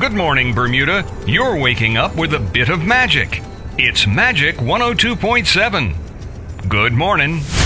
Good morning, Bermuda. You're waking up with a bit of magic. It's Magic 102.7. Good morning.